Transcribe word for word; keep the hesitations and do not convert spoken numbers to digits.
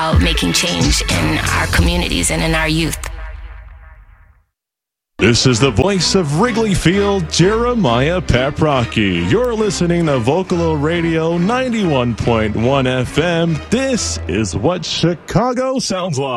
about making change in our communities and in our youth. This is the voice of Wrigley Field, Jeremiah Paprocki. You're listening to Vocalo Radio ninety-one point one F M. This is what Chicago sounds like.